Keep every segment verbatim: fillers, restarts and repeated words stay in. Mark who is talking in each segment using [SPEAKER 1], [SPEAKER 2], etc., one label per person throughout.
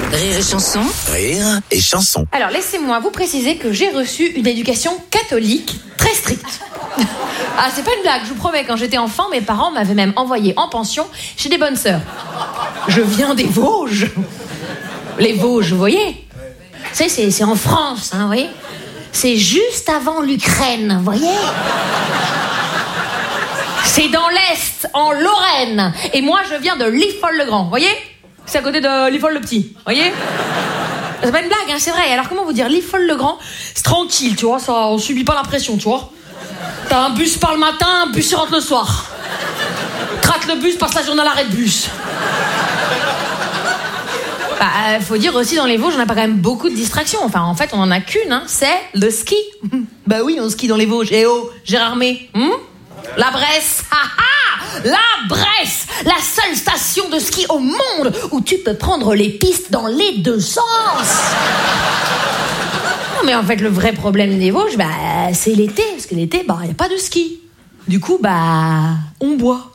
[SPEAKER 1] Rire et chanson.
[SPEAKER 2] Rire et chanson.
[SPEAKER 3] Alors, laissez-moi vous préciser que j'ai reçu une éducation catholique très stricte. Ah, c'est pas une blague, je vous promets, quand j'étais enfant, mes parents m'avaient même envoyé en pension chez des bonnes sœurs. Je viens des Vosges. Les Vosges, vous voyez ? C'est, c'est, c'est en France, hein, vous voyez ? C'est juste avant l'Ukraine, vous voyez ? C'est dans l'Est, en Lorraine. Et moi, je viens de Liffol-le-Grand, vous voyez ? C'est à côté de Liffol-le-Petit, vous voyez ? C'est pas une blague, hein, c'est vrai. Alors, comment vous dire ? Liffol-le-Grand, c'est tranquille, tu vois, ça, on subit pas la pression, tu vois ? T'as un bus par le matin, un bus rentre le soir. Trate le bus, passe la journée à l'arrêt de bus. Bah, euh, faut dire aussi, dans les Vosges, on n'a pas quand même beaucoup de distractions. Enfin, en fait, on en a qu'une, hein, c'est le ski. Bah oui, on skie dans les Vosges. Eh oh, Gérard May, hmm la Bresse, ha ha, la Bresse, la seule station de ski au monde où tu peux prendre les pistes dans les deux sens. Non, mais en fait, le vrai problème des Vosges, bah, c'est l'été, parce que l'été, bah, y a pas de ski. Du coup, bah, on boit.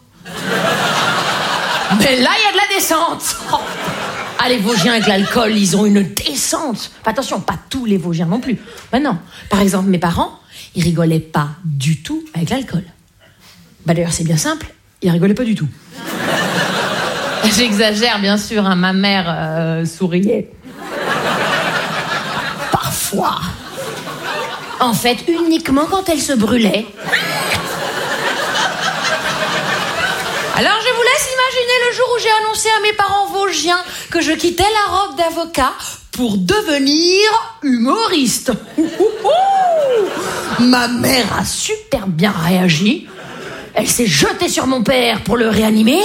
[SPEAKER 3] Mais là, il y a de la descente. Oh. Ah, les Vosgiens avec l'alcool, ils ont une descente. Enfin, attention, pas tous les Vosgiens non plus. Bah non. Par exemple, mes parents, ils rigolaient pas du tout avec l'alcool. Bah d'ailleurs, c'est bien simple, ils rigolaient pas du tout. J'exagère, bien sûr, hein, ma mère euh, souriait. Parfois. En fait, uniquement quand elle se brûlait. Alors, je vous laisse imaginer le jour où j'ai annoncé à mes parents vosgiens que je quittais la robe d'avocat pour devenir humoriste. Ma mère a super bien réagi. Elle s'est jetée sur mon père pour le réanimer.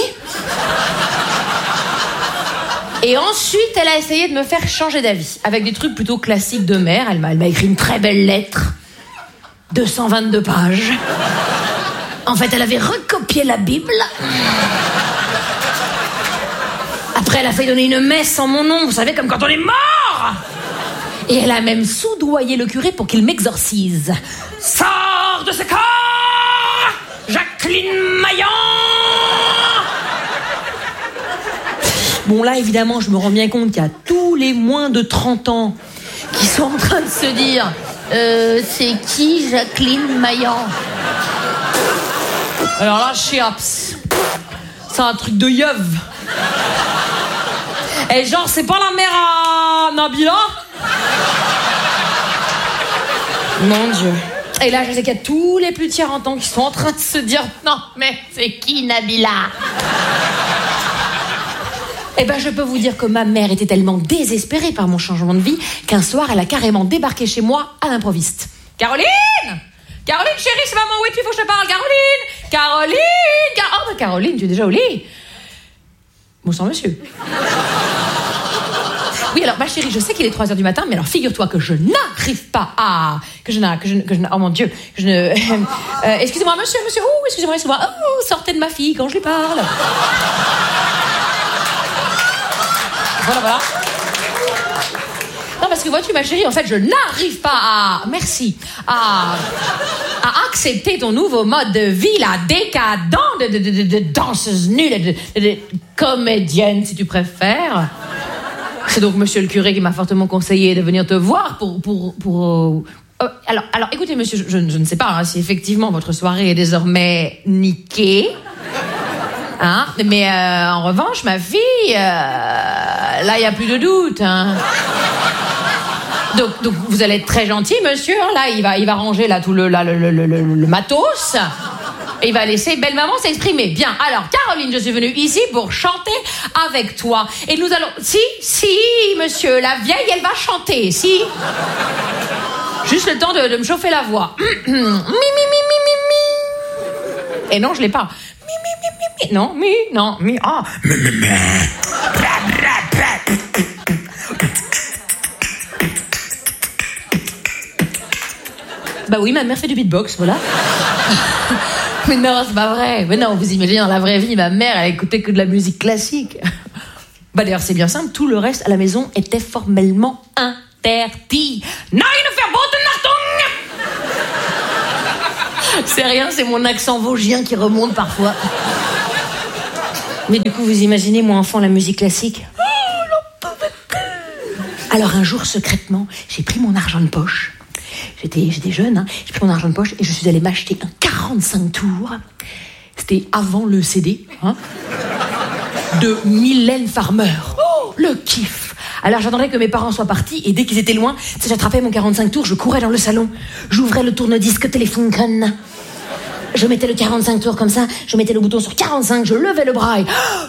[SPEAKER 3] Et ensuite, elle a essayé de me faire changer d'avis avec des trucs plutôt classiques de mère. Elle m'a, elle m'a écrit une très belle lettre. deux cent vingt-deux pages. En fait, elle avait recopié la Bible. Après, elle a fait donner une messe en mon nom, vous savez, comme quand on est mort. Et elle a même soudoyé le curé pour qu'il m'exorcise. Sors de ce corps, Jacqueline Maillan. Bon, là, évidemment, je me rends bien compte qu'il y a tous les moins de trente ans qui sont en train de se dire euh, c'est qui Jacqueline Maillan? Alors là, chiaps. C'est un truc de yeuve. Et genre, c'est pas la mère à Nabila? Mon Dieu. Et là, je sais qu'il y a tous les plus de quarante ans qui sont en train de se dire non, mais c'est qui Nabila? Eh ben, je peux vous dire que ma mère était tellement désespérée par mon changement de vie qu'un soir, elle a carrément débarqué chez moi à l'improviste. Caroline! Caroline, chérie, c'est maman, oui, il faut que je te parle. Caroline! Caroline! Car... Oh, bah, Caroline, tu es déjà au lit? Bonsoir, monsieur. Oui, alors, ma chérie, je sais qu'il est trois heures du matin, mais alors, figure-toi que je n'arrive pas à... Que je n'arrive... Que je, que je, oh, mon Dieu. Que je ne... Euh, excusez-moi, monsieur, monsieur. Oh, excusez-moi, excusez-moi. Oh, sortez de ma fille quand je lui parle. Voilà, voilà. Non, parce que vois-tu, ma chérie, en fait, je n'arrive pas à... Merci. À... à accepter ton nouveau mode de vie, là, décadent, de, de, de, de danseuse nulle, de, de, de comédienne, si tu préfères. C'est donc monsieur le curé qui m'a fortement conseillé de venir te voir pour... pour, pour euh, alors, alors, écoutez, monsieur, je, je, je ne sais pas hein, si effectivement votre soirée est désormais niquée. Hein, mais euh, en revanche, ma fille, euh, là, il n'y a plus de doute. Hein. Donc, donc, vous allez être très gentil, monsieur. Là, il va, il va ranger là tout le, là, le, le, le, le matos. Et il va laisser belle maman s'exprimer. Bien. Alors, Caroline, je suis venue ici pour chanter avec toi. Et nous allons... Si, si, monsieur, la vieille, elle va chanter. Si. Juste le temps de, de me chauffer la voix. Mi, mi, mi, mi, mi, mi. Et non, je l'ai pas. Mi, mi, mi, mi, mi. Non, mi, non, mi. Ah. Mi, mi, mi. Bah oui, ma mère fait du beatbox, voilà. Mais non, c'est pas vrai. Mais non, vous imaginez, dans la vraie vie, ma mère, elle écoutait que de la musique classique. Bah d'ailleurs, c'est bien simple, tout le reste à la maison était formellement interdit. Nein, verboten, Achtung! C'est rien, c'est mon accent vosgien qui remonte parfois. Mais du coup, vous imaginez, moi, enfant, la musique classique. Oh, Alors un jour, secrètement, j'ai pris mon argent de poche. J'étais, j'étais jeune, hein. J'ai pris mon argent de poche et je suis allée m'acheter un quarante-cinq tours. C'était avant le C D, hein, de Mylène Farmer. Oh, le kiff. Alors j'attendais que mes parents soient partis et dès qu'ils étaient loin, si j'attrapais mon quarante-cinq tours, je courais dans le salon. J'ouvrais le tourne-disque téléphone. Je mettais le quarante-cinq tours comme ça, je mettais le bouton sur quarante-cinq, je levais le bras et...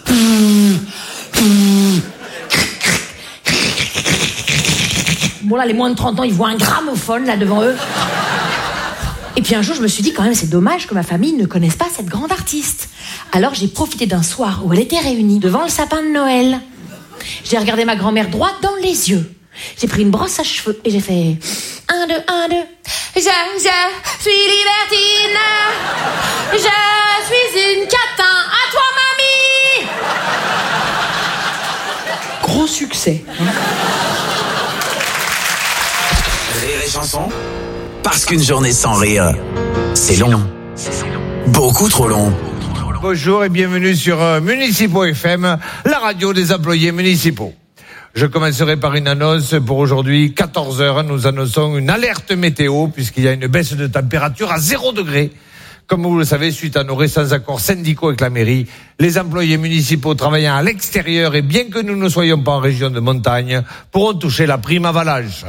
[SPEAKER 3] Bon là, les moins de trente ans, ils voient un gramophone là devant eux. Et puis un jour, je me suis dit quand même, c'est dommage que ma famille ne connaisse pas cette grande artiste. Alors j'ai profité d'un soir où elle était réunie devant le sapin de Noël. J'ai regardé ma grand-mère droit dans les yeux. J'ai pris une brosse à cheveux et j'ai fait... Un, deux, un, deux. Je, je suis libertine. Je suis une catin. À toi, mamie. Gros succès. Hein.
[SPEAKER 2] Rire et chanson, parce qu'une journée sans rire, c'est long. Beaucoup trop long.
[SPEAKER 1] Bonjour et bienvenue sur euh, Municipaux F M, la radio des employés municipaux. Je commencerai par une annonce pour aujourd'hui, quatorze heures. Nous annonçons une alerte météo puisqu'il y a une baisse de température à zéro degré. Comme vous le savez, suite à nos récents accords syndicaux avec la mairie, les employés municipaux travaillant à l'extérieur et bien que nous ne soyons pas en région de montagne, pourront toucher la prime avalanche.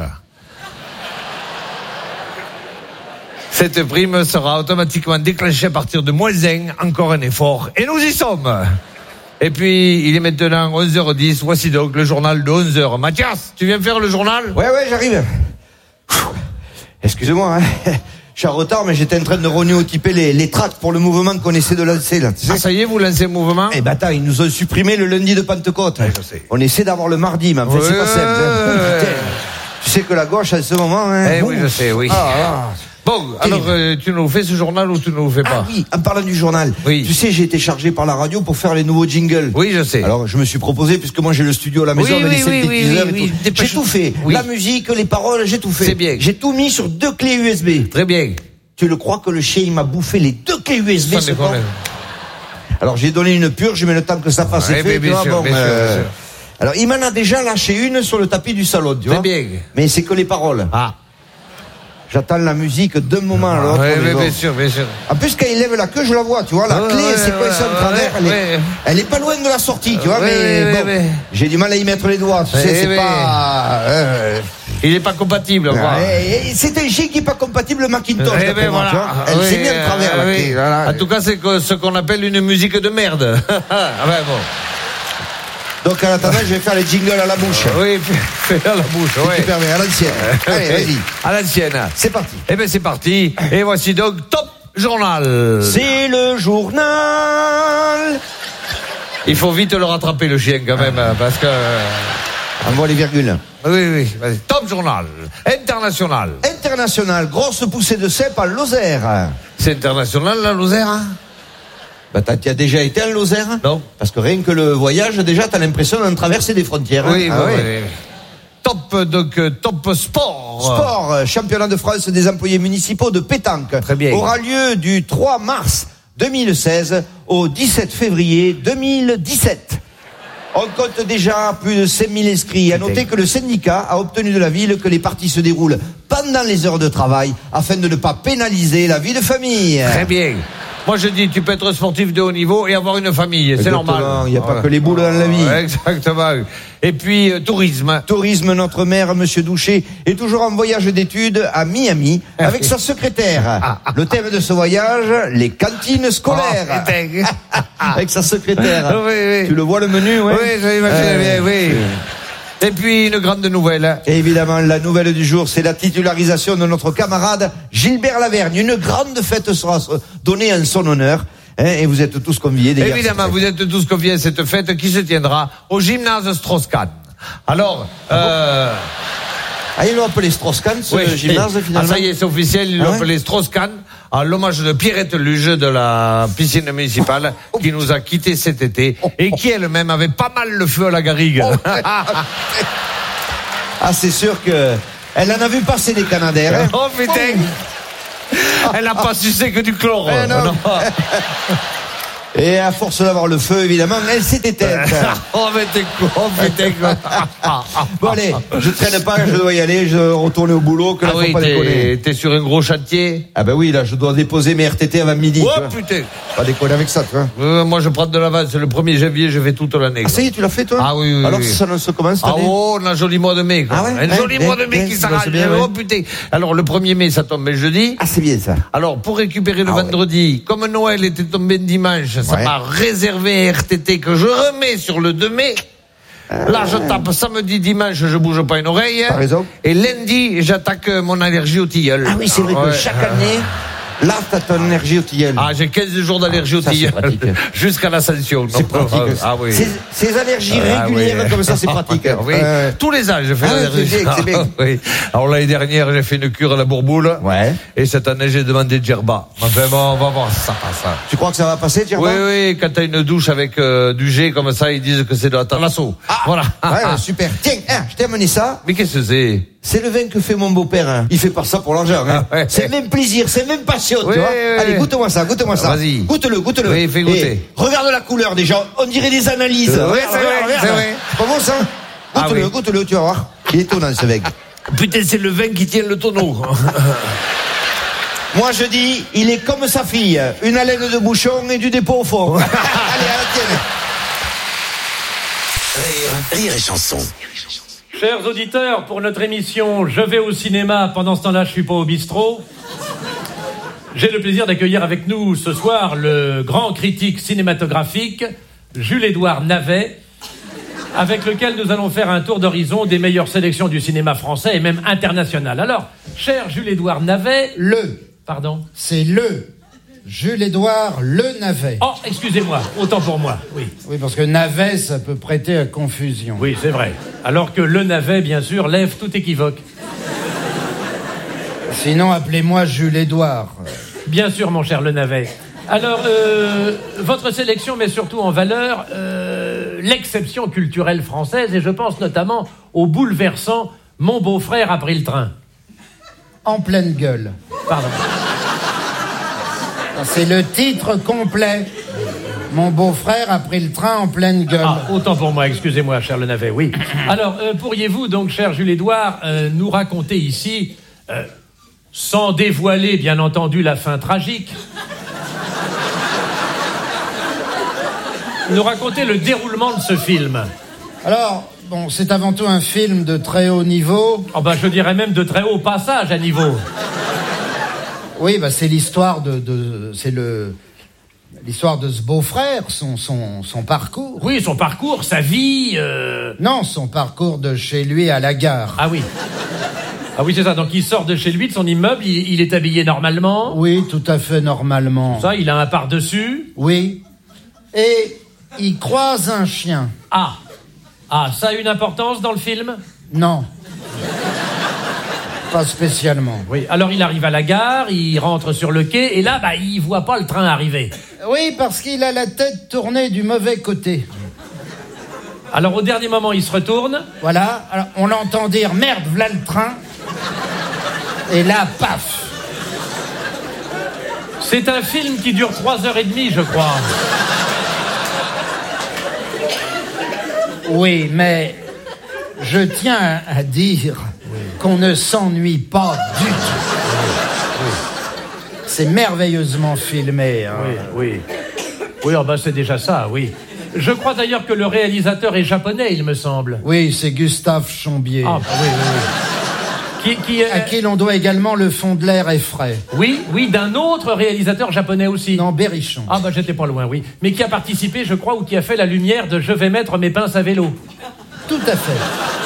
[SPEAKER 1] Cette prime sera automatiquement déclenchée à partir de moins un, encore un effort. Et nous y sommes. Et puis, il est maintenant onze heures dix, voici donc le journal de onze heures. Mathias, tu viens faire le journal ?
[SPEAKER 4] Ouais, ouais, j'arrive. Excusez-moi, hein. Je suis en retard, mais j'étais en train de renouer les, les tracts pour le mouvement qu'on essaie de lancer, là. Tu sais.
[SPEAKER 1] Ah, ça y est, vous lancez le mouvement ?
[SPEAKER 4] Eh ben, attends, ils nous ont supprimé le lundi de Pentecôte.
[SPEAKER 1] Ouais, je sais.
[SPEAKER 4] On essaie d'avoir le mardi, mais en fait,
[SPEAKER 1] ouais,
[SPEAKER 4] c'est pas simple. Hein.
[SPEAKER 1] Ouais.
[SPEAKER 4] Tu sais que la gauche, en ce moment, hein.
[SPEAKER 1] Eh
[SPEAKER 4] bon.
[SPEAKER 1] oui, je sais, oui.
[SPEAKER 4] Ah, ah.
[SPEAKER 1] Bon, alors, euh, tu nous fais ce journal ou tu ne nous le fais pas ?
[SPEAKER 4] Ah oui, en parlant du journal.
[SPEAKER 1] Oui.
[SPEAKER 4] Tu sais, j'ai été chargé par la radio pour faire les nouveaux jingles.
[SPEAKER 1] Oui, je sais.
[SPEAKER 4] Alors, je me suis proposé, puisque moi j'ai le studio à la maison
[SPEAKER 1] Oui,
[SPEAKER 4] avec
[SPEAKER 1] oui,
[SPEAKER 4] les
[SPEAKER 1] oui,
[SPEAKER 4] synthétiseurs
[SPEAKER 1] oui, oui,
[SPEAKER 4] et tout.
[SPEAKER 1] oui,
[SPEAKER 4] J'ai tout fait.
[SPEAKER 1] Oui.
[SPEAKER 4] La musique, les paroles, j'ai tout fait.
[SPEAKER 1] C'est bien.
[SPEAKER 4] J'ai tout mis sur deux clés U S B.
[SPEAKER 1] Très bien.
[SPEAKER 4] Tu le crois que le chien, il m'a bouffé les deux clés U S B,
[SPEAKER 1] Sans
[SPEAKER 4] ce
[SPEAKER 1] déconner.
[SPEAKER 4] con. Alors, j'ai donné une purge, mais le temps que ça fasse
[SPEAKER 1] Ouais,
[SPEAKER 4] effet,
[SPEAKER 1] bien
[SPEAKER 4] tu vois,
[SPEAKER 1] sûr,
[SPEAKER 4] bon,
[SPEAKER 1] bien sûr,
[SPEAKER 4] euh,
[SPEAKER 1] bien sûr.
[SPEAKER 4] Alors, il m'en a déjà lâché une sur le tapis du salon, tu
[SPEAKER 1] Très
[SPEAKER 4] vois.
[SPEAKER 1] bien.
[SPEAKER 4] Mais c'est que les paroles.
[SPEAKER 1] Ah.
[SPEAKER 4] J'attends la musique d'un moment à l'autre.
[SPEAKER 1] Ouais,
[SPEAKER 4] les
[SPEAKER 1] mais
[SPEAKER 4] gars.
[SPEAKER 1] bien sûr, bien sûr.
[SPEAKER 4] En plus, quand il lève la queue, je la vois, tu vois, la
[SPEAKER 1] Ouais,
[SPEAKER 4] clé,
[SPEAKER 1] ouais,
[SPEAKER 4] c'est quoi,
[SPEAKER 1] ouais,
[SPEAKER 4] c'est en
[SPEAKER 1] ouais,
[SPEAKER 4] travers, elle,
[SPEAKER 1] ouais.
[SPEAKER 4] est, elle est pas loin de la sortie, tu vois,
[SPEAKER 1] Ouais,
[SPEAKER 4] mais
[SPEAKER 1] ouais,
[SPEAKER 4] bon,
[SPEAKER 1] ouais, ouais.
[SPEAKER 4] j'ai du mal à y mettre les doigts, tu
[SPEAKER 1] Ouais,
[SPEAKER 4] sais, c'est
[SPEAKER 1] ouais.
[SPEAKER 4] pas... euh,
[SPEAKER 1] Il n'est pas compatible, quoi.
[SPEAKER 4] ouais, c'est un chien qui est pas compatible Macintosh,
[SPEAKER 1] Eh
[SPEAKER 4] d'après
[SPEAKER 1] ben
[SPEAKER 4] moi,
[SPEAKER 1] voilà.
[SPEAKER 4] tu vois. Elle
[SPEAKER 1] Oui,
[SPEAKER 4] s'est mise en travers, la
[SPEAKER 1] oui.
[SPEAKER 4] clé, voilà.
[SPEAKER 1] En tout cas, c'est que- ce qu'on appelle une musique de merde. Ah ben bon.
[SPEAKER 4] Donc, en attendant, je vais faire les jingles à la bouche.
[SPEAKER 1] Oui, fais à la bouche,
[SPEAKER 4] Si tu
[SPEAKER 1] ouais.
[SPEAKER 4] permets, à l'ancienne. Allez, vas-y.
[SPEAKER 1] À l'ancienne.
[SPEAKER 4] C'est parti.
[SPEAKER 1] Eh ben c'est parti. Et voici donc Top Journal.
[SPEAKER 4] C'est le journal.
[SPEAKER 1] Il faut vite le rattraper, le chien, quand même, parce que...
[SPEAKER 4] Envoie les virgules.
[SPEAKER 1] Oui, oui, vas-y. Top Journal. International.
[SPEAKER 4] International, grosse poussée de cèpe à Lozère.
[SPEAKER 1] C'est international, la Lozère, hein ?
[SPEAKER 4] Bah, t'as, tu as déjà été en Lozère ?
[SPEAKER 1] Non.
[SPEAKER 4] Parce que rien que le voyage, déjà, t'as l'impression d'en traverser des frontières. hein.
[SPEAKER 1] Oui,
[SPEAKER 4] Ah
[SPEAKER 1] oui,
[SPEAKER 4] ouais.
[SPEAKER 1] oui, oui. Top, donc, euh, top sport.
[SPEAKER 4] Sport, euh, championnat de France des employés municipaux de pétanque.
[SPEAKER 1] Très bien.
[SPEAKER 4] Aura lieu du trois mars deux mille seize au dix-sept février deux mille dix-sept. On compte déjà plus de cinq mille inscrits. À noter que le syndicat a obtenu de la ville que les parties se déroulent pendant les heures de travail afin de ne pas pénaliser la vie de famille.
[SPEAKER 1] Très bien. Moi, je dis, tu peux être sportif de haut niveau et avoir une famille. C'est
[SPEAKER 4] Exactement,
[SPEAKER 1] normal.
[SPEAKER 4] il n'y a pas
[SPEAKER 1] Ouais.
[SPEAKER 4] que les boules dans la vie.
[SPEAKER 1] Ouais, exactement. Et puis, euh, tourisme.
[SPEAKER 4] Tourisme, notre maire, Monsieur Douché, est toujours en voyage d'études à Miami avec sa secrétaire. Le thème de ce voyage, les cantines scolaires.
[SPEAKER 1] Oh, putain.
[SPEAKER 4] Avec sa secrétaire.
[SPEAKER 1] Oui, oui.
[SPEAKER 4] Tu le vois le menu, ouais.
[SPEAKER 1] Oui, je l'imagine
[SPEAKER 4] Euh,
[SPEAKER 1] bien, oui. Et puis, une grande nouvelle.
[SPEAKER 4] Et évidemment, la nouvelle du jour, c'est la titularisation de notre camarade Gilbert Lavergne. Une grande fête sera donnée en son honneur. Hein, et vous êtes tous conviés, des gars.
[SPEAKER 1] Évidemment, vous êtes tous conviés à cette fête qui se tiendra au gymnase Strauss-Kahn. Alors, euh,
[SPEAKER 4] Ah, ils l'ont appelé Strauss-Kahn, ce
[SPEAKER 1] oui.
[SPEAKER 4] gymnase,
[SPEAKER 1] Ah,
[SPEAKER 4] finalement.
[SPEAKER 1] ça y est, c'est officiel, ils
[SPEAKER 4] Ah
[SPEAKER 1] l'ont
[SPEAKER 4] ouais
[SPEAKER 1] appelé Strauss-Kahn, à l'hommage de Pierrette Luge de la piscine municipale, qui nous a quittés cet été, et qui elle-même avait pas mal le feu à la garrigue.
[SPEAKER 4] Ah, c'est sûr que elle en a vu passer des Canadaires. Hein.
[SPEAKER 1] Oh putain! Elle n'a pas sucé que du chlore.
[SPEAKER 4] Eh non. Et à force d'avoir le feu, évidemment, elle s'est éteinte.
[SPEAKER 1] Oh, mais t'es con, putain.
[SPEAKER 4] Bon, allez, je traîne pas, je dois y aller, je retourne au boulot, que là,
[SPEAKER 1] Ah
[SPEAKER 4] faut
[SPEAKER 1] oui,
[SPEAKER 4] pas déconner.
[SPEAKER 1] t'es, t'es sur un gros chantier.
[SPEAKER 4] Ah ben oui, là, je dois déposer mes R T T avant midi.
[SPEAKER 1] Oh,
[SPEAKER 4] tu vois.
[SPEAKER 1] putain.
[SPEAKER 4] Pas déconner avec ça, tu vois.
[SPEAKER 1] Euh, moi, je prends de l'avance. Le premier janvier, je fais toute l'année.
[SPEAKER 4] Ah, ça y est, tu l'as fait, toi?
[SPEAKER 1] Ah oui, oui,
[SPEAKER 4] Alors,
[SPEAKER 1] oui.
[SPEAKER 4] ça ne se commence cette
[SPEAKER 1] Ah
[SPEAKER 4] année?
[SPEAKER 1] oh, on a un joli mois de mai, quoi.
[SPEAKER 4] Ah ouais,
[SPEAKER 1] un
[SPEAKER 4] ouais,
[SPEAKER 1] joli
[SPEAKER 4] ouais,
[SPEAKER 1] mois de mai
[SPEAKER 4] ouais,
[SPEAKER 1] qui
[SPEAKER 4] ouais,
[SPEAKER 1] s'arrête.
[SPEAKER 4] c'est bien,
[SPEAKER 1] Oh
[SPEAKER 4] ouais.
[SPEAKER 1] putain. Alors le premier mai, ça tombe le jeudi.
[SPEAKER 4] Ah, c'est bien, ça.
[SPEAKER 1] Alors pour récupérer le
[SPEAKER 4] Ah ouais.
[SPEAKER 1] vendredi, comme Noël était tombé le dimanche, ça
[SPEAKER 4] Ouais.
[SPEAKER 1] m'a réservé un R T T que je remets sur le deux mai. Là, je tape samedi, dimanche, je bouge pas une oreille.
[SPEAKER 4] T'as raison.
[SPEAKER 1] Et lundi, j'attaque mon allergie au tilleul.
[SPEAKER 4] Ah oui, c'est vrai que
[SPEAKER 1] Ouais.
[SPEAKER 4] chaque année, là, t'as ton énergie au tilleul.
[SPEAKER 1] Ah, j'ai quinze jours d'allergie au
[SPEAKER 4] ça, c'est
[SPEAKER 1] tilleul.
[SPEAKER 4] pratique.
[SPEAKER 1] Jusqu'à l'ascension.
[SPEAKER 4] C'est pratique.
[SPEAKER 1] Ah oui.
[SPEAKER 4] Ces, ces allergies
[SPEAKER 1] Ah,
[SPEAKER 4] régulières
[SPEAKER 1] oui.
[SPEAKER 4] comme ça, c'est pratique.
[SPEAKER 1] Oui.
[SPEAKER 4] Euh,
[SPEAKER 1] Tous les ans, je fais
[SPEAKER 4] Ah,
[SPEAKER 1] l'allergie.
[SPEAKER 4] c'est bien, c'est bien.
[SPEAKER 1] Oui. Alors l'année dernière, j'ai fait une cure à la bourboule.
[SPEAKER 4] Ouais.
[SPEAKER 1] Et cette année, j'ai demandé Djerba. Enfin bon, on va voir si ça passe. hein.
[SPEAKER 4] Tu crois que ça va passer, Djerba?
[SPEAKER 1] Oui, oui, quand t'as une douche avec euh, du jet comme ça, ils disent que c'est de la thalasso.
[SPEAKER 4] Ah,
[SPEAKER 1] Voilà.
[SPEAKER 4] Ouais, super. Tiens, hein, je t'ai amené ça.
[SPEAKER 1] Mais qu'est-ce que c'est?
[SPEAKER 4] C'est le vin que fait mon beau-père. Hein. Il fait pas ça pour l'argent. Hein.
[SPEAKER 1] Ah ouais.
[SPEAKER 4] C'est le même plaisir, c'est le même passion,
[SPEAKER 1] Oui,
[SPEAKER 4] tu vois.
[SPEAKER 1] oui,
[SPEAKER 4] Allez,
[SPEAKER 1] oui.
[SPEAKER 4] goûte-moi ça, goûte-moi ça.
[SPEAKER 1] Vas-y.
[SPEAKER 4] Goûte-le, goûte-le.
[SPEAKER 1] Oui, fais goûter.
[SPEAKER 4] Et regarde la couleur déjà. On dirait des analyses.
[SPEAKER 1] Euh, oui,
[SPEAKER 4] Regarde,
[SPEAKER 1] c'est
[SPEAKER 4] regarde,
[SPEAKER 1] vrai,
[SPEAKER 4] regarde.
[SPEAKER 1] c'est vrai.
[SPEAKER 4] C'est pas bon ça?
[SPEAKER 1] Ah
[SPEAKER 4] Goûte-le,
[SPEAKER 1] oui.
[SPEAKER 4] goûte-le, tu vas voir. Il est étonnant ce vin.
[SPEAKER 1] Putain, c'est le vin qui tient le tonneau.
[SPEAKER 4] Moi je dis, il est comme sa fille. Une haleine de bouchon et du dépôt au fond. Allez, à la tienne.
[SPEAKER 2] Rire, rire et chanson.
[SPEAKER 5] Chers auditeurs, pour notre émission Je vais au cinéma, pendant ce temps-là je suis pas au bistrot, j'ai le plaisir d'accueillir avec nous ce soir le grand critique cinématographique Jules-Édouard Navet, avec lequel nous allons faire un tour d'horizon des meilleures sélections du cinéma français et même international. Alors, cher Jules-Édouard Navet...
[SPEAKER 6] Le,
[SPEAKER 5] Pardon?
[SPEAKER 6] c'est le. Jules-Édouard Le Navet.
[SPEAKER 5] Oh, excusez-moi, autant pour moi, oui.
[SPEAKER 6] Oui, parce que Navet, ça peut prêter à confusion.
[SPEAKER 5] Oui, c'est vrai. Alors que le Navet, bien sûr, lève tout équivoque.
[SPEAKER 6] Sinon, appelez-moi Jules-Édouard.
[SPEAKER 5] Bien sûr, mon cher Le Navet. Alors, euh, votre sélection met surtout en valeur euh, l'exception culturelle française, et je pense notamment au bouleversant « Mon beau-frère a pris le train
[SPEAKER 6] En pleine gueule. ».
[SPEAKER 5] Pardon.
[SPEAKER 6] C'est le titre complet. Mon beau-frère a pris le train en pleine gueule.
[SPEAKER 5] Ah, autant pour moi, excusez-moi, cher Le Navet, oui. Alors, euh, pourriez-vous donc, cher Jules-Édouard, euh, nous raconter ici, euh, sans dévoiler, bien entendu, la fin tragique, nous raconter le déroulement de ce film?
[SPEAKER 6] Alors, bon, c'est avant tout un film de très haut niveau.
[SPEAKER 5] Oh ben, je dirais même de très haut passage à niveau.
[SPEAKER 6] Oui, bah, c'est l'histoire de, de c'est le l'histoire de ce beau-frère, son, son, son parcours.
[SPEAKER 5] Oui, son parcours, sa vie... euh,
[SPEAKER 6] Non, son parcours de chez lui à la gare.
[SPEAKER 5] Ah oui. Ah oui, c'est ça. Donc, il sort de chez lui, de son immeuble, il, il est habillé normalement.
[SPEAKER 6] Oui, tout à fait normalement.
[SPEAKER 5] Ça, il a un par-dessus.
[SPEAKER 6] Oui. Et il croise un chien.
[SPEAKER 5] Ah. Ah, ça a une importance dans le film?
[SPEAKER 6] Non. Pas spécialement.
[SPEAKER 5] Oui. Alors, il arrive à la gare, il rentre sur le quai, et là, bah, il voit pas le train arriver.
[SPEAKER 6] Oui, parce qu'il a la tête tournée du mauvais côté.
[SPEAKER 5] Alors, au dernier moment, il se retourne.
[SPEAKER 6] Voilà. Alors, on l'entend dire « Merde, v'là le train ». Et là, paf.
[SPEAKER 5] C'est un film qui dure trois heures et demie, je crois.
[SPEAKER 6] Oui, mais je tiens à dire qu'on ne s'ennuie pas du tout. C'est merveilleusement filmé. Hein.
[SPEAKER 5] Oui, oui. Oui, oh, bah, c'est déjà ça, oui. Je crois d'ailleurs que le réalisateur est japonais, il me semble.
[SPEAKER 6] Oui, c'est Gustave Chambier.
[SPEAKER 5] Ah, bah, oui, oui, oui. Qui, qui, euh,
[SPEAKER 6] À qui l'on doit également Le Fond de l'air est frais.
[SPEAKER 5] Oui, oui, d'un autre réalisateur japonais aussi.
[SPEAKER 6] Non, Berrichon.
[SPEAKER 5] Ah bah j'étais pas loin, oui. Mais qui a participé, je crois, ou qui a fait la lumière de Je vais mettre mes pinces à vélo.
[SPEAKER 6] Tout à fait.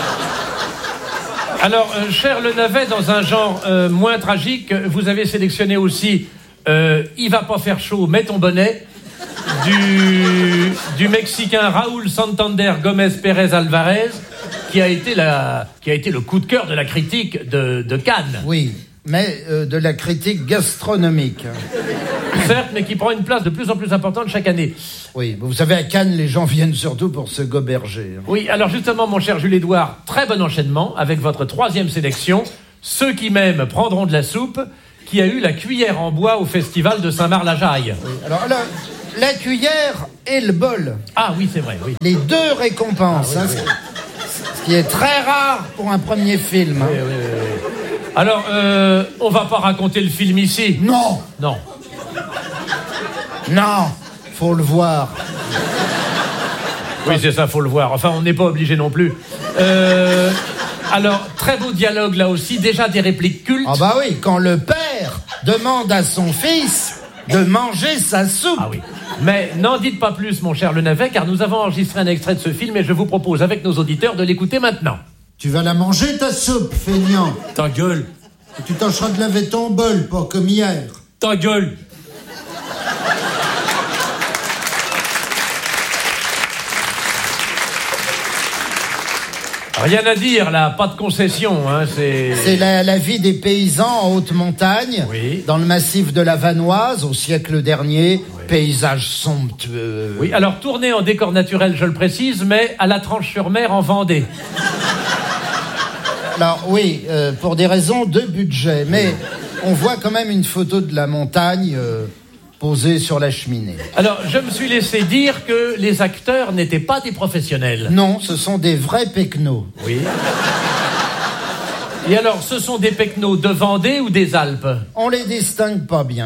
[SPEAKER 5] Alors, euh, cher Le Navet, dans un genre euh, moins tragique, vous avez sélectionné aussi euh, Il va pas faire chaud, mets ton bonnet, du, du Mexicain Raúl Santander Gómez Pérez Alvarez, qui a été la, qui a été le coup de cœur de la critique de, de Cannes.
[SPEAKER 6] Oui, mais euh, de la critique gastronomique.
[SPEAKER 5] Certes, mais qui prend une place de plus en plus importante chaque année.
[SPEAKER 6] Oui, vous savez, à Cannes, les gens viennent surtout pour se goberger.
[SPEAKER 5] Oui, alors justement, mon cher Jules-Édouard, très bon enchaînement avec votre troisième sélection. Ceux qui m'aiment prendront de la soupe, qui a eu la cuillère en bois au festival de Saint-Marc-la-Jaille.
[SPEAKER 6] Oui, alors là, la cuillère et le bol.
[SPEAKER 5] Ah oui, c'est vrai, oui.
[SPEAKER 6] Les deux récompenses,
[SPEAKER 5] Ah, oui,
[SPEAKER 6] hein,
[SPEAKER 5] oui.
[SPEAKER 6] ce qui est très rare pour un premier film. Hein.
[SPEAKER 5] Oui, oui, oui, oui. Alors, euh, on va pas raconter le film ici.
[SPEAKER 6] Non,
[SPEAKER 5] Non.
[SPEAKER 6] non, faut le voir.
[SPEAKER 5] Oui, c'est ça, faut le voir. Enfin, on n'est pas obligé non plus. Euh, alors, très beau dialogue là aussi. Déjà des répliques cultes.
[SPEAKER 6] Ah bah oui, quand le père demande à son fils de manger sa soupe.
[SPEAKER 5] Ah oui. Mais n'en dites pas plus, mon cher Le Navet, car nous avons enregistré un extrait de ce film et je vous propose avec nos auditeurs de l'écouter maintenant.
[SPEAKER 7] Tu vas la manger, ta soupe, feignant.
[SPEAKER 5] Ta gueule.
[SPEAKER 7] Et tu tâcheras de laver ton bol, pas comme hier.
[SPEAKER 5] Ta gueule. Rien à dire, là, pas de concession, hein, c'est...
[SPEAKER 6] C'est la, la vie des paysans en haute montagne,
[SPEAKER 5] Oui.
[SPEAKER 6] dans le massif de la Vanoise, au siècle dernier. Paysage somptueux.
[SPEAKER 5] Oui, alors tourné en décor naturel, je le précise, mais à la Tranche-sur-Mer en Vendée.
[SPEAKER 6] Alors oui, euh, pour des raisons de budget, mais on voit quand même une photo de la montagne euh, posée sur la cheminée.
[SPEAKER 5] Alors, je me suis laissé dire que les acteurs n'étaient pas des professionnels.
[SPEAKER 6] Non, ce sont des vrais pecnos.
[SPEAKER 5] Oui. Et alors, ce sont des pecnos de Vendée ou des Alpes?
[SPEAKER 6] On les distingue pas bien.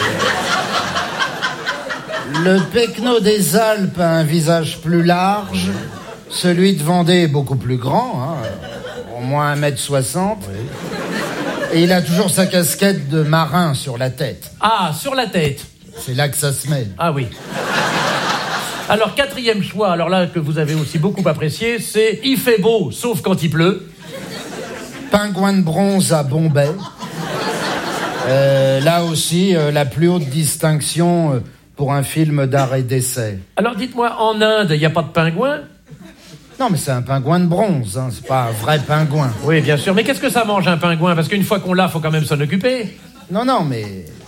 [SPEAKER 6] Le, le pecno des Alpes a un visage plus large, celui de Vendée est beaucoup plus grand, hein, au moins un mètre soixante. Et il a toujours sa casquette de marin sur la tête.
[SPEAKER 5] Ah, sur la tête.
[SPEAKER 6] C'est là que ça se met.
[SPEAKER 5] Ah oui. Alors, quatrième choix, alors là, que vous avez aussi beaucoup apprécié, c'est « Il fait beau, sauf quand il pleut ».
[SPEAKER 6] Pingouin de bronze à Bombay. Euh, là aussi, euh, la plus haute distinction euh, pour un film d'art et d'essai.
[SPEAKER 5] Alors, dites-moi, en Inde, il n'y a pas de pingouin?
[SPEAKER 6] Non, mais c'est un pingouin de bronze, hein, c'est pas un vrai pingouin.
[SPEAKER 5] Oui, bien sûr. Mais qu'est-ce que ça mange, un pingouin? Parce qu'une fois qu'on l'a, faut quand même s'en occuper.
[SPEAKER 6] Non, non, mais...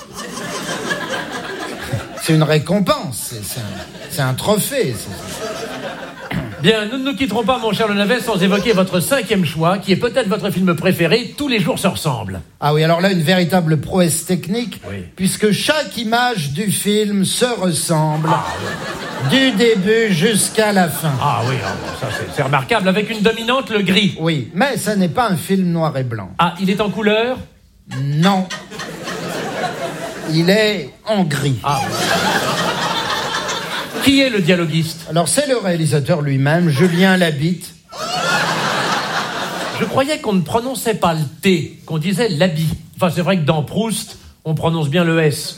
[SPEAKER 6] C'est une récompense, c'est, c'est, un, c'est un trophée. C'est...
[SPEAKER 5] Bien, nous ne nous quitterons pas, mon cher Le Navet, sans évoquer votre cinquième choix, qui est peut-être votre film préféré, Tous les jours se ressemblent.
[SPEAKER 6] Ah oui, alors là, une véritable prouesse technique,
[SPEAKER 5] Oui.
[SPEAKER 6] puisque chaque image du film se ressemble, du début jusqu'à la fin.
[SPEAKER 5] Ah oui, ah bon, ça c'est, c'est remarquable, avec une dominante, le gris.
[SPEAKER 6] Oui, mais ça n'est pas un film noir et blanc.
[SPEAKER 5] Ah, il est en couleur?
[SPEAKER 6] Non. Il est en gris.
[SPEAKER 5] Ah. Qui est le dialoguiste?
[SPEAKER 6] Alors c'est le réalisateur lui-même, Julien Labitte.
[SPEAKER 5] Je croyais qu'on ne prononçait pas le T, qu'on disait l'habit. Enfin, c'est vrai que dans Proust, on prononce bien le S.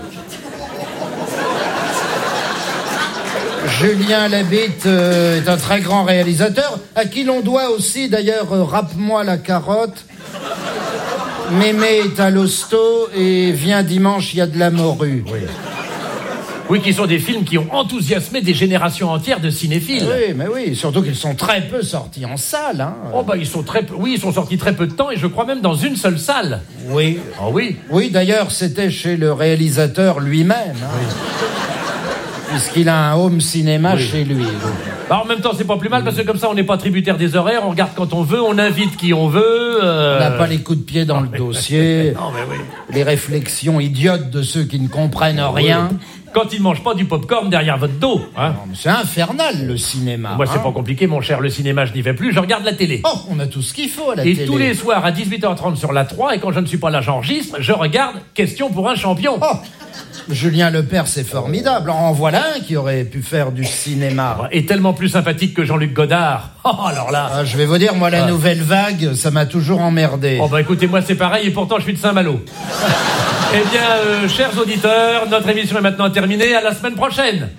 [SPEAKER 6] Julien Labitte euh, est un très grand réalisateur, à qui l'on doit aussi d'ailleurs euh, Rappe-moi la carotte, Mémé est à l'hosto et Viens dimanche, il y a de la morue.
[SPEAKER 5] Oui. Oui, qui sont des films qui ont enthousiasmé des générations entières de cinéphiles.
[SPEAKER 6] Oui, mais oui, surtout qu'ils sont très peu sortis en salle. Hein.
[SPEAKER 5] Oh bah ils sont très peu... Oui, ils sont sortis très peu de temps et je crois même dans une seule salle.
[SPEAKER 6] Oui.
[SPEAKER 5] Oh oui.
[SPEAKER 6] Oui, d'ailleurs, c'était chez le réalisateur lui-même. Hein. Oui. Puisqu'il a un home cinéma oui. chez lui.
[SPEAKER 5] Bah, en même temps, c'est pas plus mal parce que comme ça, on n'est pas tributaire des horaires, on regarde quand on veut, on invite qui on veut. Euh...
[SPEAKER 6] On n'a pas les coups de pied dans le dossier.
[SPEAKER 5] Non, mais oui.
[SPEAKER 6] Les réflexions idiotes de ceux qui ne comprennent rien.
[SPEAKER 5] Oui. Quand ils mangent pas du popcorn derrière votre dos. Hein.
[SPEAKER 6] Non, mais c'est infernal, le cinéma.
[SPEAKER 5] Moi, c'est
[SPEAKER 6] hein.
[SPEAKER 5] pas compliqué, mon cher. Le cinéma, je n'y vais plus. Je regarde la télé.
[SPEAKER 6] Oh, on a tout ce qu'il faut à la
[SPEAKER 5] et
[SPEAKER 6] télé.
[SPEAKER 5] Et tous les soirs, à dix-huit heures trente sur la trois, et quand je ne suis pas là, j'enregistre, je regarde Question pour un champion.
[SPEAKER 6] Oh, Julien Lepers, c'est formidable. En voilà un qui aurait pu faire du cinéma.
[SPEAKER 5] Et tellement plus sympathique que Jean-Luc Godard. Oh, alors là...
[SPEAKER 6] Ah, je vais vous dire, moi, la
[SPEAKER 5] ah.
[SPEAKER 6] nouvelle vague, ça m'a toujours emmerdé.
[SPEAKER 5] Oh, bah écoutez, moi, c'est pareil, et pourtant, je suis de Saint-Malo. Eh bien, euh, chers auditeurs, notre émission est maintenant terminée. À la semaine prochaine.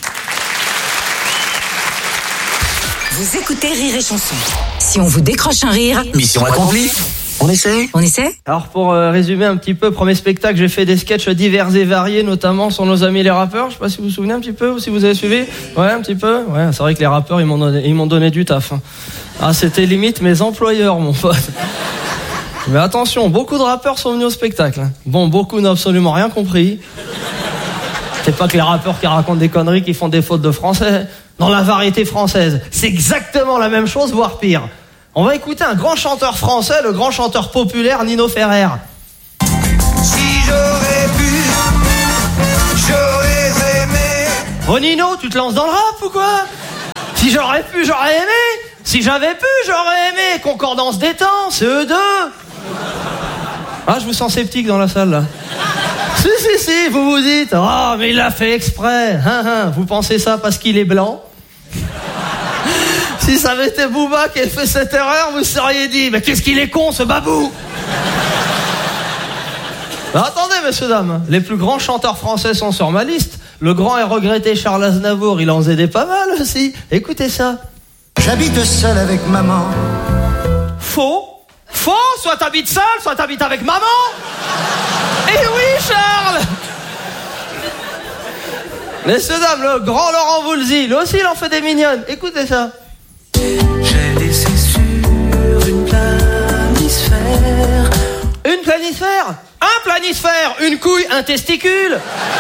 [SPEAKER 8] Vous écoutez Rire et Chanson. Si on vous décroche un rire...
[SPEAKER 2] Mission accomplie. On essaie
[SPEAKER 8] On essaie
[SPEAKER 9] Alors pour euh, résumer un petit peu, premier spectacle, j'ai fait des sketchs divers et variés, notamment sur nos amis les rappeurs. Je sais pas si vous vous souvenez un petit peu, ou si vous avez suivi. Ouais, un petit peu. Ouais, c'est vrai que les rappeurs, ils m'ont donné, ils m'ont donné du taf. Hein. Ah, c'était limite mes employeurs, mon pote. Mais attention, beaucoup de rappeurs sont venus au spectacle. Bon, beaucoup n'ont absolument rien compris. C'est pas que les rappeurs qui racontent des conneries, qui font des fautes de français. Dans la variété française, c'est exactement la même chose, voire pire. On va écouter un grand chanteur français, le grand chanteur populaire Nino Ferrer.
[SPEAKER 10] Si j'aurais pu, j'aurais aimé
[SPEAKER 9] Oh Nino, tu te lances dans le rap ou quoi? Si j'aurais pu, j'aurais aimé. Si j'avais pu, j'aurais aimé. Concordance des temps, c'est eux deux. Ah, je vous sens sceptique dans la salle, là. Si, si, si, vous vous dites, oh, mais il l'a fait exprès. Hein, hein. Vous pensez ça parce qu'il est blanc? Si ça avait été Booba qui avait fait cette erreur, vous seriez dit, mais qu'est-ce qu'il est con, ce babou. Ben, attendez, messieurs, dames, les plus grands chanteurs français sont sur ma liste. Le grand et regretté Charles Aznavour, il en faisait des pas mal aussi. Écoutez ça.
[SPEAKER 10] J'habite seul avec maman.
[SPEAKER 9] Faux. Faux, soit t'habites seul, soit t'habites avec maman. Eh oui, Charles. Messieurs, dames, le grand Laurent Voulzy, lui aussi il en fait des mignonnes. Écoutez ça.
[SPEAKER 10] J'ai laissé sur une planisphère.
[SPEAKER 9] Une planisphère? Un planisphère, une couille, un testicule.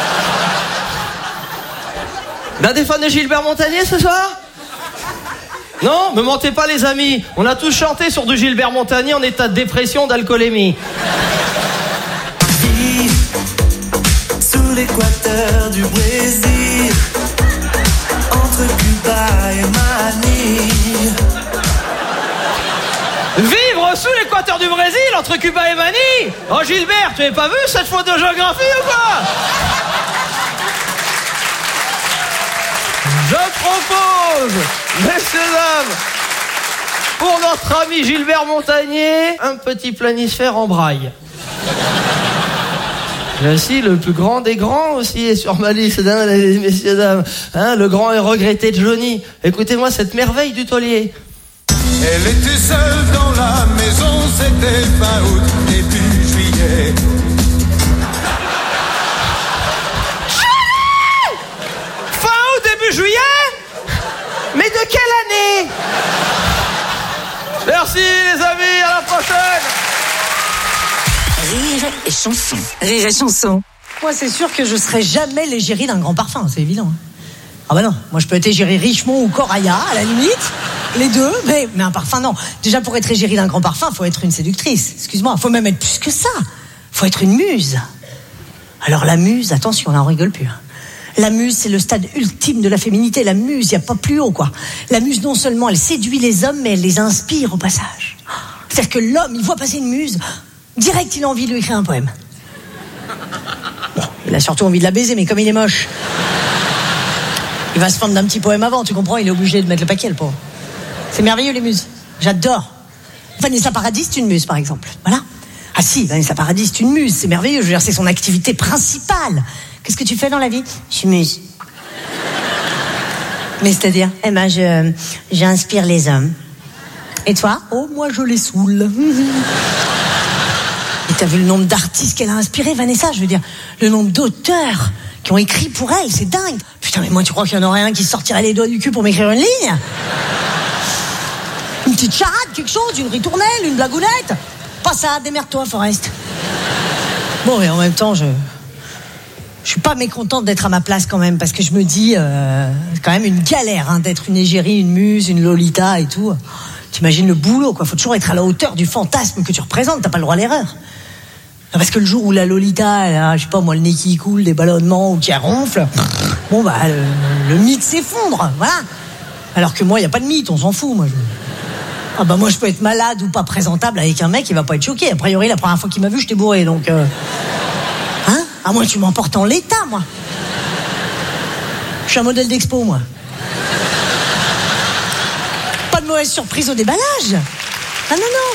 [SPEAKER 9] Ben, des fans de Gilbert Montagnier ce soir? Non, me mentez pas les amis. On a tous chanté sur du Gilbert Montagnier en état de dépression, d'alcoolémie.
[SPEAKER 10] Sous l'équateur du Brésil, entre Cuba et Manille.
[SPEAKER 9] Vivre sous l'équateur du Brésil, entre Cuba et Manille. Oh Gilbert, tu n'avais pas vu cette faute de géographie ou quoi? Je propose, messieurs, dames, pour notre ami Gilbert Montagnier, un petit planisphère en braille. Là aussi, le plus grand des grands aussi est sur ma liste, hein, les messieurs, dames. Hein, le grand et regretté Johnny. Écoutez-moi cette merveille du taulier.
[SPEAKER 10] Elle était seule dans la maison, c'était fin août, début juillet.
[SPEAKER 9] Fin août, début juillet? Mais de quelle année? Merci les amis, à la prochaine.
[SPEAKER 8] Rire et chanson. Rire et chanson.
[SPEAKER 11] Moi, c'est sûr que je serai jamais l'égérie d'un grand parfum, c'est évident. Ah bah non, moi je peux être égérie Richemont ou Coraya, à la limite, les deux, mais, mais un parfum, non. Déjà, pour être égérie d'un grand parfum, faut être une séductrice, excuse-moi, faut même être plus que ça. Faut être une muse. Alors la muse, attention, là on rigole plus. La muse, c'est le stade ultime de la féminité. La muse, y a pas plus haut, quoi. La muse, non seulement elle séduit les hommes, mais elle les inspire au passage. C'est-à-dire que l'homme, il voit passer une muse, direct il a envie de lui écrire un poème. Bon, il a surtout envie de la baiser, mais comme il est moche, il va se fendre d'un petit poème avant, tu comprends? Il est obligé de mettre le paquet, le pauvre. C'est merveilleux, les muses. J'adore. Vanessa Paradis, c'est une muse, par exemple. Voilà. Ah si, Vanessa Paradis, c'est une muse, c'est merveilleux. Je veux dire, c'est son activité principale. Qu'est-ce que tu fais dans la vie? Je suis muse. Mais c'est-à-dire? Eh ben, je, j'inspire les hommes. Et toi? Oh, moi, je les saoule. Et t'as vu le nombre d'artistes qu'elle a inspiré, Vanessa? Je veux dire, le nombre d'auteurs qui ont écrit pour elle, c'est dingue. Putain, mais moi, tu crois qu'il y en aurait un qui sortirait les doigts du cul pour m'écrire une ligne? Une petite charade, quelque chose, une ritournelle, une blagounette? Pas ça, démerde-toi, Forest. Bon, et en même temps, je... Je suis pas mécontente d'être à ma place quand même, parce que je me dis, euh, c'est quand même une galère, hein, d'être une égérie, une muse, une Lolita et tout. T'imagines le boulot, quoi. Faut toujours être à la hauteur du fantasme que tu représentes, t'as pas le droit à l'erreur. Parce que le jour où la Lolita, elle a, je sais pas moi, le nez qui coule, des ballonnements ou qui ronfle, bon bah, le, le mythe s'effondre, voilà. Alors que moi, y a pas de mythe, on s'en fout, moi. Je... Ah bah moi, je peux être malade ou pas présentable avec un mec, il va pas être choqué. A priori, la première fois qu'il m'a vu, j'étais bourré, donc... Euh... Hein? Ah, moi, tu m'emportes en l'état, moi. Je suis un modèle d'expo, moi. Pas de mauvaise surprise au déballage. Ah non, non.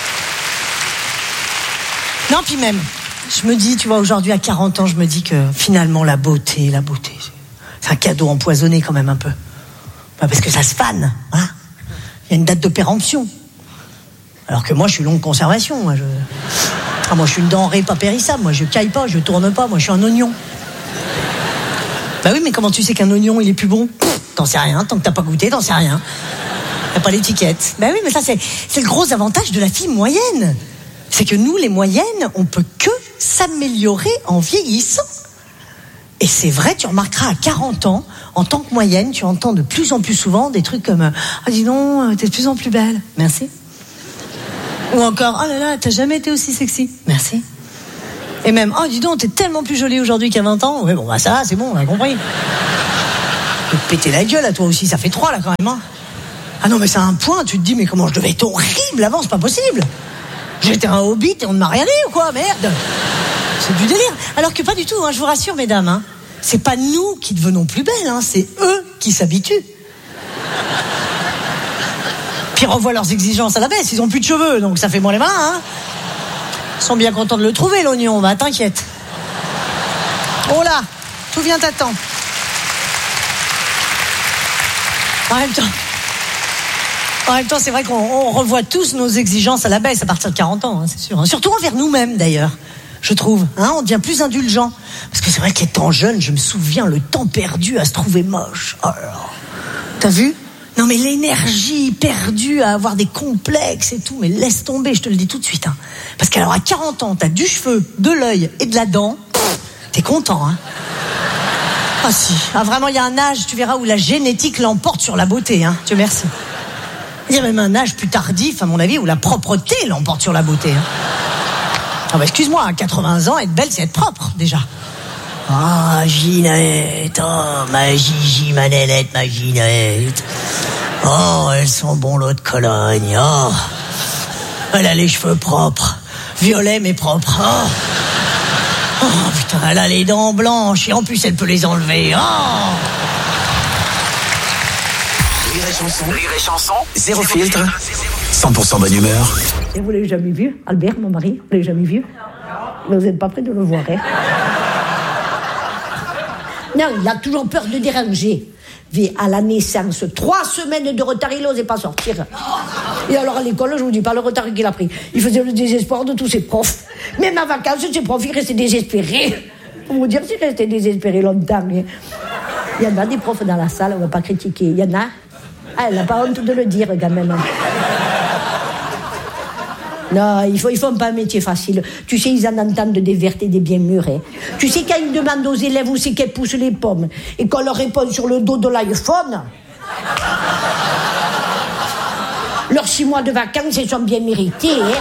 [SPEAKER 11] Non, puis même, je me dis, tu vois, aujourd'hui, à quarante ans, je me dis que finalement, la beauté, la beauté, c'est un cadeau empoisonné quand même un peu. Bah, parce que ça se fane, hein. Il y a une date de péremption. Alors que moi, je suis longue conservation, moi, je... Ah, moi, je suis une denrée pas périssable. Moi, je caille pas, je tourne pas. Moi, je suis un oignon. Bah oui, mais comment tu sais qu'un oignon, il est plus bon? Pff, t'en sais rien. Tant que t'as pas goûté, t'en sais rien. T'as pas l'étiquette. Bah oui, mais ça, c'est, c'est le gros avantage de la fille moyenne. C'est que nous, les moyennes, on peut que s'améliorer en vieillissant. Et c'est vrai, tu remarqueras à quarante ans, en tant que moyenne, tu entends de plus en plus souvent des trucs comme « Ah, dis donc, t'es de plus en plus belle. Merci. » Ou encore, oh là là, t'as jamais été aussi sexy. Merci. Et même, oh dis donc, t'es tellement plus jolie aujourd'hui qu'à vingt ans. Oui, bon, bah ça, c'est bon, on a compris. peux te péter la gueule à toi aussi, ça fait trois là quand même. Hein. Ah non mais c'est un point, tu te dis mais comment je devais être horrible avant, c'est pas possible. J'étais un hobbit et on ne m'a rien dit ou quoi, merde. C'est du délire. Alors que pas du tout, hein, je vous rassure mesdames. Hein. C'est pas nous qui devenons plus belles, hein, c'est eux qui s'habituent. Puis revoient leurs exigences à la baisse, ils ont plus de cheveux, donc ça fait moins les mains. Hein. Ils sont bien contents de le trouver l'oignon, bah t'inquiète. Oh là, tout vient à temps. En même temps, en même temps, c'est vrai qu'on on revoit tous nos exigences à la baisse à partir de quarante ans, hein, c'est sûr. Hein. Surtout envers nous-mêmes, d'ailleurs, je trouve. Hein, on devient plus indulgent. Parce que c'est vrai qu'étant jeune, je me souviens le temps perdu à se trouver moche. Oh là là. T'as vu ? Non mais l'énergie perdue à avoir des complexes et tout, mais laisse tomber, je te le dis tout de suite. Hein. Parce qu'alors à quarante ans, t'as du cheveu, de l'œil et de la dent, pff, t'es content, hein. Ah si, ah, vraiment, il y a un âge, tu verras, où la génétique l'emporte sur la beauté, hein. Dieu merci. Il y a même un âge plus tardif, à mon avis, où la propreté l'emporte sur la beauté. Hein. Ah bah excuse-moi, à quatre-vingts ans, être belle, c'est être propre, déjà. Ah, oh, Ginette, oh, ma Gigi, ma nénette, ma Ginette. Oh, elles sont bons l'eau de Cologne, oh. Elle a les cheveux propres, violets mais propres, oh. Oh putain, elle a les dents blanches et en plus elle peut les enlever. Oh.
[SPEAKER 2] Rire et chanson, rire et chanson, zéro filtre, cent pour cent bonne humeur.
[SPEAKER 12] Et vous l'avez jamais vu, Albert, mon mari, vous l'avez jamais vu? Mais vous n'êtes pas prêt de le voir, hein? Non, il a toujours peur de déranger. À la naissance, trois semaines de retard, il n'osait pas sortir. Et alors à l'école, je vous dis pas le retard qu'il a pris. Il faisait le désespoir de tous ses profs. Même à vacances, ses profs, ils restaient désespérés. Pour vous dire, s'ils restaient désespérés longtemps. Il y en a des profs dans la salle, on ne va pas critiquer. Il y en a. Ah, elle n'a pas honte de le dire quand même. Non, ils ne font pas un métier facile. Tu sais, ils en entendent des vertes et des bien mûres. Hein. Tu sais, quand ils demandent aux élèves où c'est qu'elles poussent les pommes, et qu'on leur répond sur le dos de l'iPhone, leurs six mois de vacances, ils sont bien mérités. Hein.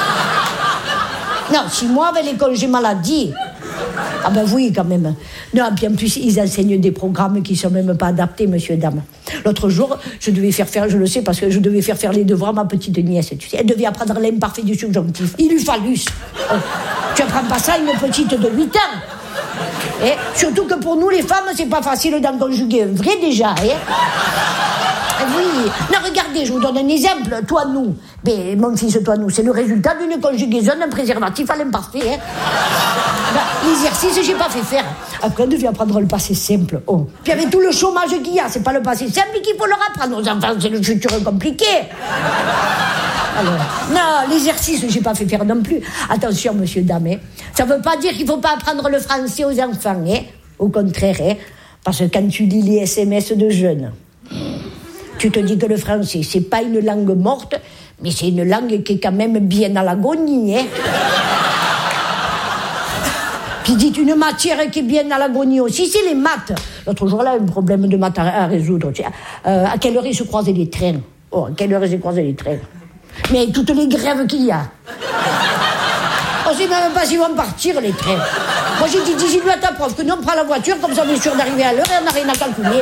[SPEAKER 12] Non, six mois avec les congés maladie. Ah ben oui, quand même. Non, puis en plus, ils enseignent des programmes qui ne sont même pas adaptés, monsieur, dame. L'autre jour, je devais faire faire, je le sais, parce que je devais faire faire les devoirs à ma petite nièce, tu sais. Elle devait apprendre l'imparfait du subjonctif. Il lui fallus. Oh, tu apprends pas ça à une petite de huit ans. Et surtout que pour nous, les femmes, c'est pas facile d'en conjuguer un vrai, déjà. Hein. Oui. Non, regardez, je vous donne un exemple. Toi, nous. Mais mon fils, toi, nous, c'est le résultat d'une conjugaison d'un préservatif à l'imparfait. Hein. Ben, l'exercice, j'ai pas fait faire. Après, on devait apprendre le passé simple. Oh. Puis avec tout le chômage qu'il y a, c'est pas le passé simple qu'il faut leur apprendre aux enfants, c'est le futur compliqué. Alors, non, l'exercice, j'ai pas fait faire non plus. Attention, monsieur, dame, hein. Ça veut pas dire qu'il faut pas apprendre le français aux enfants, hein. Au contraire, hein. Parce que quand tu lis les S M S de jeunes, tu te dis que le français, c'est pas une langue morte, mais c'est une langue qui est quand même bien à l'agonie, hein. Puis dites une matière qui est bien à l'agonie aussi, c'est les maths. L'autre jour, là, un problème de maths à, à résoudre. Tu sais, euh, à quelle heure ils se croisent les trains? Oh, à quelle heure ils se croisent les trains? Mais toutes les grèves qu'il y a. On ne sait même pas s'ils vont partir, les trains. Moi, j'ai dit, dis-lui à ta prof que nous, on prend la voiture, comme ça, on est sûr d'arriver à l'heure et on n'a rien à calculer.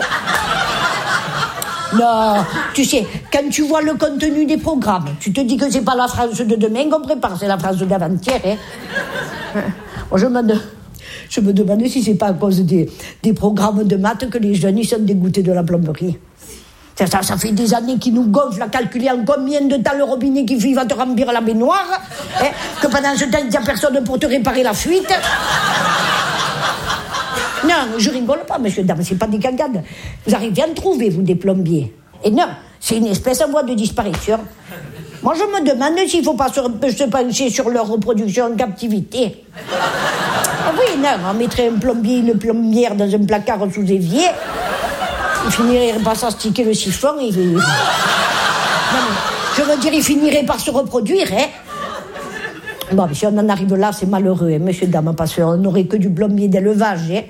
[SPEAKER 12] Non, tu sais, quand tu vois le contenu des programmes, tu te dis que c'est pas la France de demain qu'on prépare, c'est la France d'avant-hier. Hein. Moi, je me, je me demande si c'est pas à cause des, des programmes de maths que les jeunes ils sont dégoûtés de la plomberie. Ça, ça, ça fait des années qu'ils nous gonflent à calculer en combien de temps le robinet qui va te remplir la baignoire, hein, que pendant ce temps, il n'y a personne pour te réparer la fuite. Non, je rigole pas, monsieur, dame, c'est pas des cagades. Vous arrivez à en trouver, vous, des plombiers. Et non, c'est une espèce en voie de disparition. Moi, je me demande s'il ne faut pas se, se pencher sur leur reproduction en captivité. Ah oui, non, on mettrait un plombier, une plombière dans un placard sous évier. Il finirait par s'astiquer le siphon et... Non, je veux dire, il finirait par se reproduire, hein. Bon, mais si on en arrive là, c'est malheureux, hein, monsieur, dame, parce qu'on n'aurait que du plombier d'élevage, hein.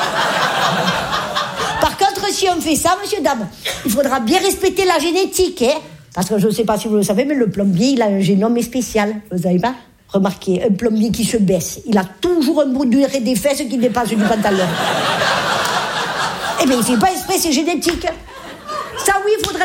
[SPEAKER 12] Par contre, si on fait ça, monsieur, dame, il faudra bien respecter la génétique, hein. Parce que je ne sais pas si vous le savez, mais le plombier, il a un génome spécial. Vous savez pas? Remarquez, un plombier qui se baisse, il a toujours un bout de des fesses qui dépasse du pantalon. Eh bien, il ne fait pas exprès, c'est génétique. Ça, oui, il faudrait